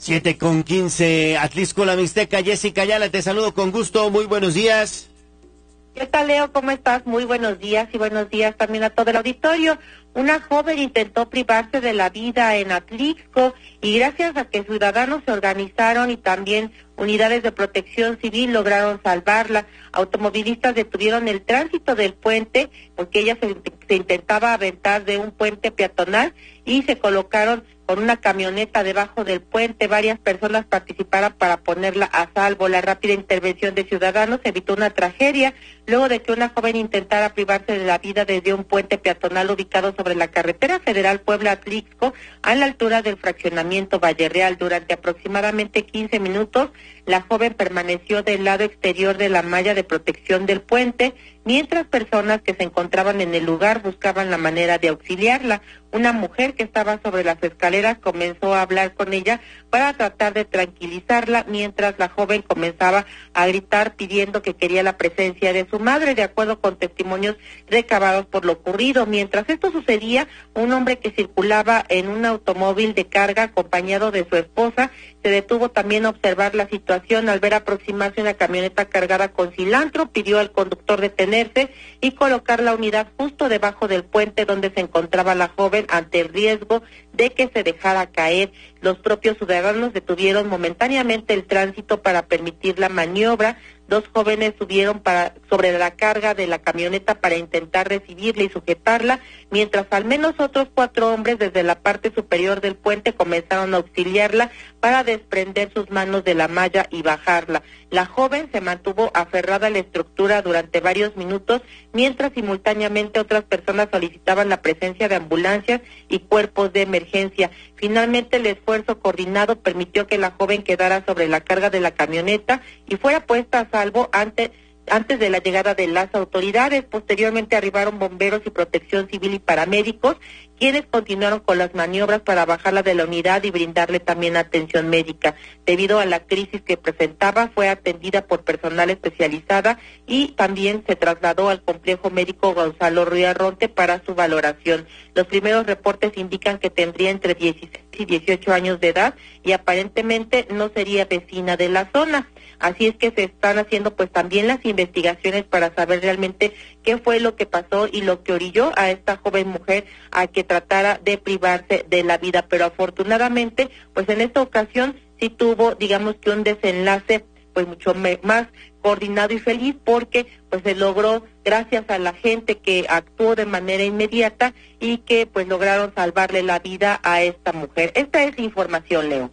7:15, Atlixco, la Mixteca. Jessica Ayala, te saludo con gusto, muy buenos días. ¿Qué tal, Leo? ¿Cómo estás? Muy buenos días y buenos días también a todo el auditorio. Una joven intentó privarse de la vida en Atlixco y gracias a que ciudadanos se organizaron y también unidades de protección civil lograron salvarla. Automovilistas detuvieron el tránsito del puente porque ella se intentaba aventar de un puente peatonal y se colocaron con una camioneta debajo del puente. Varias personas participaron para ponerla a salvo. La rápida intervención de ciudadanos evitó una tragedia luego de que una joven intentara privarse de la vida desde un puente peatonal ubicado sobre la carretera federal Puebla-Atlixco a la altura del fraccionamiento Valle Real. Durante aproximadamente 15 minutos, la joven permaneció del lado exterior de la malla de protección del puente, mientras personas que se encontraban en el lugar buscaban la manera de auxiliarla. Una mujer que estaba sobre las escaleras comenzó a hablar con ella para tratar de tranquilizarla, mientras la joven comenzaba a gritar pidiendo que quería la presencia de su madre, de acuerdo con testimonios recabados por lo ocurrido. Mientras esto sucedía, un hombre que circulaba en un automóvil de carga acompañado de su esposa se detuvo también a observar la situación. Al ver aproximarse una camioneta cargada con cilantro, pidió al conductor detenerse y colocar la unidad justo debajo del puente donde se encontraba la joven ante el riesgo de que se dejara caer. Los propios ciudadanos detuvieron momentáneamente el tránsito para permitir la maniobra. Dos jóvenes subieron sobre la carga de la camioneta para intentar recibirla y sujetarla, mientras al menos otros 4 hombres desde la parte superior del puente comenzaron a auxiliarla para desprender sus manos de la malla y bajarla. La joven se mantuvo aferrada a la estructura durante varios minutos, mientras simultáneamente otras personas solicitaban la presencia de ambulancias y cuerpos de emergencia. Finalmente, el esfuerzo coordinado permitió que la joven quedara sobre la carga de la camioneta y fuera puesta a salvo antes de la llegada de las autoridades. Posteriormente arribaron bomberos y protección civil y paramédicos, quienes continuaron con las maniobras para bajarla de la unidad y brindarle también atención médica. Debido a la crisis que presentaba, fue atendida por personal especializada y también se trasladó al complejo médico Gonzalo Ruiz Arronte para su valoración. Los primeros reportes indican que tendría entre 16 y 18 años de edad y aparentemente no sería vecina de la zona. Así es que se están haciendo pues también las investigaciones para saber realmente qué fue lo que pasó y lo que orilló a esta joven mujer a que tratara de privarse de la vida. Pero afortunadamente, pues en esta ocasión sí tuvo, digamos que un desenlace pues mucho más coordinado y feliz, porque pues se logró gracias a la gente que actuó de manera inmediata y que pues lograron salvarle la vida a esta mujer. Esta es la información, Leo.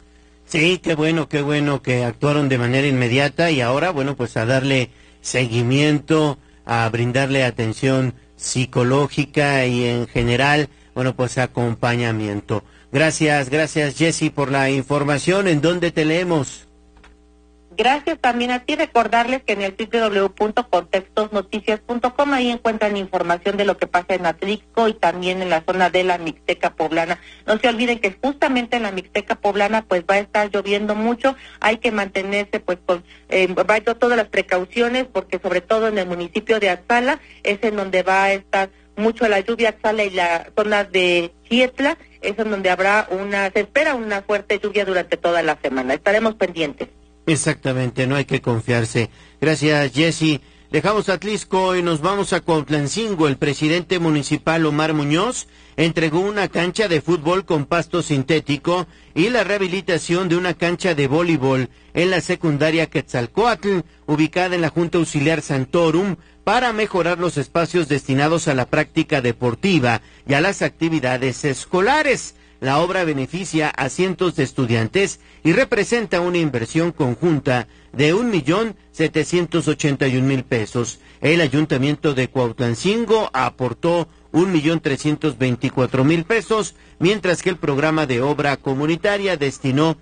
Sí, qué bueno que actuaron de manera inmediata y ahora, bueno, pues a darle seguimiento, a brindarle atención psicológica y en general, bueno, pues acompañamiento. Gracias Jessy por la información. ¿En dónde te leemos? Gracias también a ti. Recordarles que en el www.contextosnoticias.com ahí encuentran información de lo que pasa en Atlixco y también en la zona de la Mixteca Poblana. No se olviden que justamente en la Mixteca Poblana pues va a estar lloviendo mucho. Hay que mantenerse pues con todas las precauciones, porque sobre todo en el municipio de Atzala es en donde va a estar mucho la lluvia. Atzala y la zona de Chietla es en donde se espera una fuerte lluvia durante toda la semana. Estaremos pendientes. Exactamente, no hay que confiarse. Gracias, Jessy. Dejamos Atlixco y nos vamos a Cuautlancingo. El presidente municipal Omar Muñoz entregó una cancha de fútbol con pasto sintético y la rehabilitación de una cancha de voleibol en la secundaria Quetzalcóatl, ubicada en la Junta Auxiliar Santorum, para mejorar los espacios destinados a la práctica deportiva y a las actividades escolares. La obra beneficia a cientos de estudiantes y representa una inversión conjunta de 1,781,000 pesos. El ayuntamiento de Cuautlancingo aportó 1,324,000 pesos, mientras que el programa de obra comunitaria destinó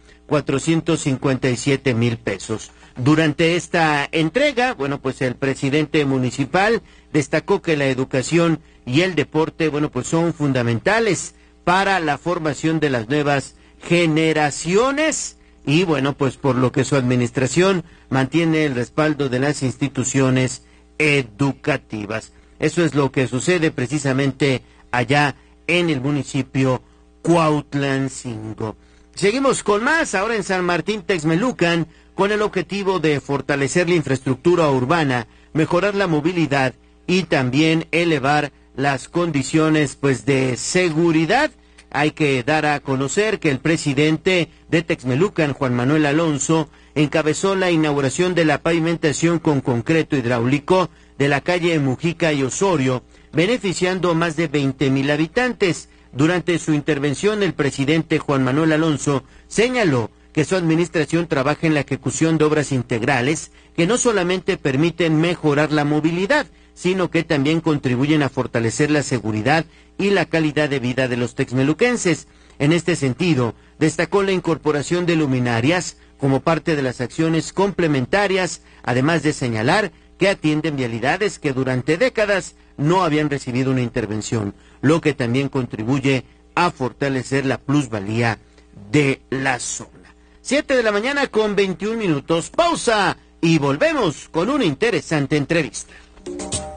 457,000 pesos. Durante esta entrega, bueno, pues el presidente municipal destacó que la educación y el deporte, bueno, pues son fundamentales para la formación de las nuevas generaciones y bueno, pues por lo que su administración mantiene el respaldo de las instituciones educativas. Eso es lo que sucede precisamente allá en el municipio Cuautlancingo. Seguimos con más, ahora en San Martín Texmelucan, con el objetivo de fortalecer la infraestructura urbana, mejorar la movilidad y también elevar las condiciones pues de seguridad. Hay que dar a conocer que el presidente de Texmelucan, Juan Manuel Alonso, encabezó la inauguración de la pavimentación con concreto hidráulico de la calle Mujica y Osorio, beneficiando a más de 20,000 habitantes. Durante su intervención, el presidente Juan Manuel Alonso señaló que su administración trabaja en la ejecución de obras integrales que no solamente permiten mejorar la movilidad, sino que también contribuyen a fortalecer la seguridad y la calidad de vida de los texmeluquenses. En este sentido, destacó la incorporación de luminarias como parte de las acciones complementarias, además de señalar que atienden vialidades que durante décadas no habían recibido una intervención, lo que también contribuye a fortalecer la plusvalía de la zona. 7:21 a.m. Pausa y volvemos con una interesante entrevista.